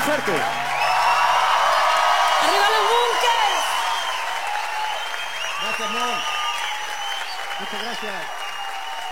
fuerte. ¡Arriba los Bunkers! Gracias, amor. Muchas gracias.